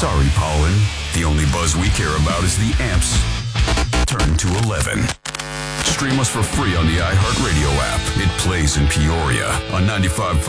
Sorry, Pollen. The only buzz we care about is the amps. Turn to 11. Stream us for free on the iHeartRadio app. It plays in Peoria on 95.